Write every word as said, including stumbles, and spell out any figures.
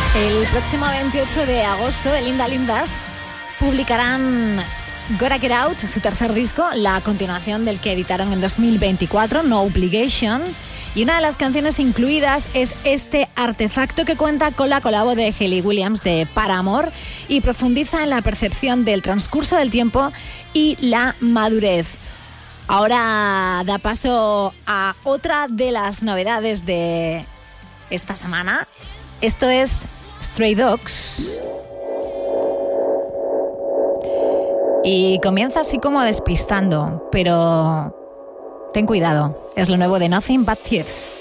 El próximo veintiocho de agosto, de Linda Lindas, publicarán Gotta Get Out, su tercer disco, la continuación del que editaron en dos mil veinticuatro, No Obligation. Y una de las canciones incluidas es este artefacto que cuenta con la colabo de Hayley Williams de Paramore y profundiza en la percepción del transcurso del tiempo y la madurez. Ahora da paso a otra de las novedades de esta semana. Esto es Stray Dogs. Y comienza así como despistando, pero ten cuidado, es lo nuevo de Nothing But Thieves.